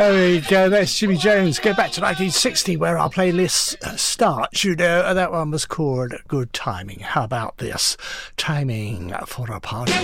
There we go, there's Jimmy Jones. Go back to 1960 where our playlists start. You know, that one was called Good Timing. How about this? Timing for a Party.